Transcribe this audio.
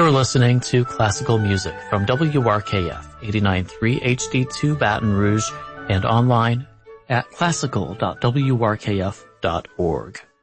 You're listening to classical music from WRKF 89.3 HD2 Baton Rouge and online at classical.wrkf.org.